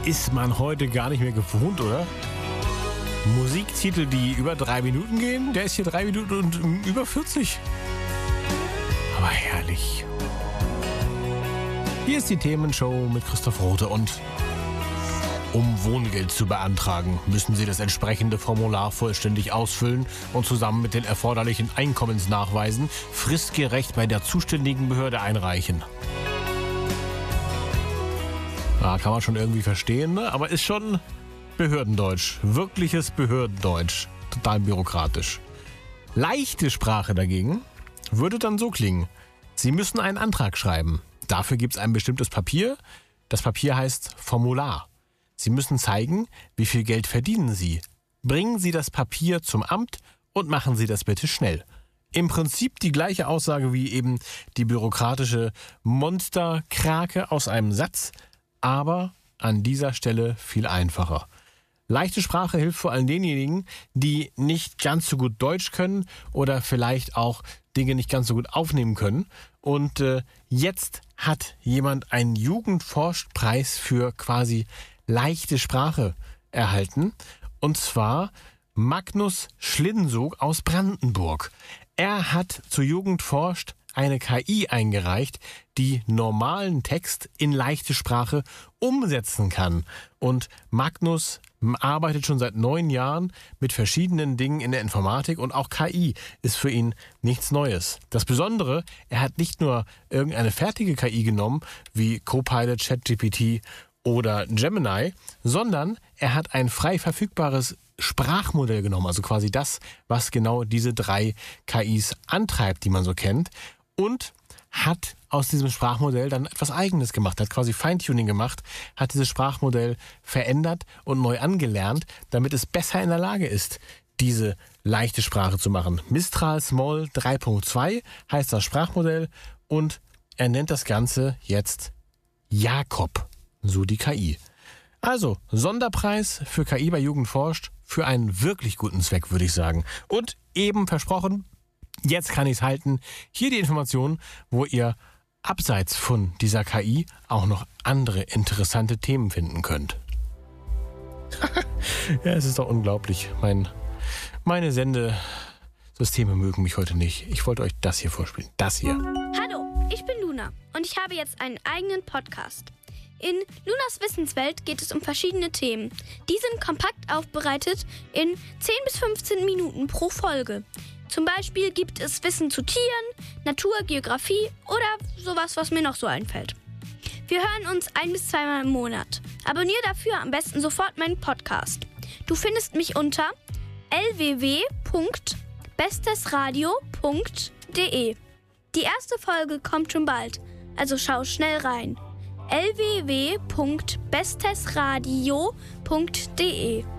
ist man heute gar nicht mehr gewohnt, oder? Musiktitel, die über 3 Minuten gehen, der ist hier 3 Minuten und über 40. Aber herrlich. Hier ist die Themenshow mit Christoph Rothe und um Wohngeld zu beantragen, müssen Sie das entsprechende Formular vollständig ausfüllen und zusammen mit den erforderlichen Einkommensnachweisen fristgerecht bei der zuständigen Behörde einreichen. Ja, kann man schon irgendwie verstehen, ne? Aber ist schon Behördendeutsch. Wirkliches Behördendeutsch. Total bürokratisch. Leichte Sprache dagegen würde dann so klingen. Sie müssen einen Antrag schreiben. Dafür gibt es ein bestimmtes Papier. Das Papier heißt Formular. Sie müssen zeigen, wie viel Geld verdienen Sie. Bringen Sie das Papier zum Amt und machen Sie das bitte schnell. Im Prinzip die gleiche Aussage wie eben die bürokratische Monsterkrake aus einem Satz, aber an dieser Stelle viel einfacher. Leichte Sprache hilft vor allem denjenigen, die nicht ganz so gut Deutsch können oder vielleicht auch Dinge nicht ganz so gut aufnehmen können. Und jetzt hat jemand einen Jugendforschpreis für quasi leichte Sprache erhalten. Und zwar Magnus Schlindensog aus Brandenburg. Er hat zu Jugend forscht eine KI eingereicht, die normalen Text in leichte Sprache umsetzen kann. Und Magnus arbeitet schon seit 9 Jahren mit verschiedenen Dingen in der Informatik und auch KI ist für ihn nichts Neues. Das Besondere, er hat nicht nur irgendeine fertige KI genommen, wie Copilot, ChatGPT oder Gemini, sondern er hat ein frei verfügbares Sprachmodell genommen, also quasi das, was genau diese 3 KIs antreibt, die man so kennt, und hat aus diesem Sprachmodell dann etwas Eigenes gemacht, hat quasi Feintuning gemacht, hat dieses Sprachmodell verändert und neu angelernt, damit es besser in der Lage ist, diese leichte Sprache zu machen. Mistral Small 3.2 heißt das Sprachmodell und er nennt das Ganze jetzt Jakob, so die KI. Also, Sonderpreis für KI bei Jugend forscht für einen wirklich guten Zweck, würde ich sagen. Und eben versprochen, jetzt kann ich es halten. Hier die Information, wo ihr abseits von dieser KI auch noch andere interessante Themen finden könnt. Ja, es ist doch unglaublich. Meine Sendesysteme mögen mich heute nicht. Ich wollte euch das hier vorspielen. Das hier. Hallo, ich bin Luna und ich habe jetzt einen eigenen Podcast. In Lunas Wissenswelt geht es um verschiedene Themen. Die sind kompakt aufbereitet in 10 bis 15 Minuten pro Folge. Zum Beispiel gibt es Wissen zu Tieren, Natur, Geografie oder sowas, was mir noch so einfällt. Wir hören uns 1 bis 2 Mal im Monat. Abonniere dafür am besten sofort meinen Podcast. Du findest mich unter lww.bestesradio.de. Die erste Folge kommt schon bald, also schau schnell rein. lww.bestesradio.de